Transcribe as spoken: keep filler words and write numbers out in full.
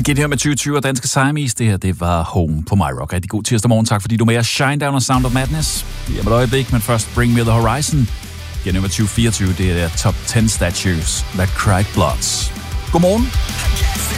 Igen her med tyve tyve og Danske Siamese. Det her, det var Home på MyRock. Rigtig god tirsdag morgen. Tak fordi du er med os. Shine Down og Sound of Madness. Lige om et øjeblik, men først Bring Me The Horizon. Igen her med tyve fireogtyve. Det er der Top ti Statues That Cried Bloods. Godmorgen.